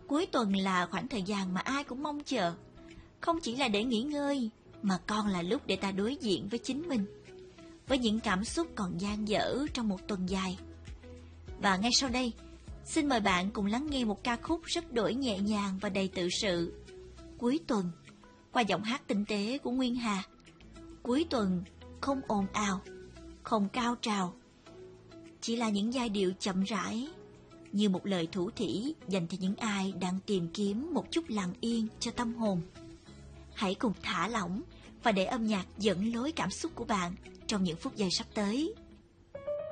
Cuối tuần là khoảng thời gian mà ai cũng mong chờ, không chỉ là để nghỉ ngơi, mà còn là lúc để ta đối diện với chính mình, với những cảm xúc còn dang dở trong một tuần dài. Và ngay sau đây, xin mời bạn cùng lắng nghe một ca khúc rất đổi nhẹ nhàng và đầy tự sự. Cuối tuần, qua giọng hát tinh tế của Nguyên Hà. Cuối tuần không ồn ào, không cao trào, chỉ là những giai điệu chậm rãi, như một lời thủ thỉ dành cho những ai đang tìm kiếm một chút lặng yên cho tâm hồn. Hãy cùng thả lỏng và để âm nhạc dẫn lối cảm xúc của bạn trong những phút giây sắp tới.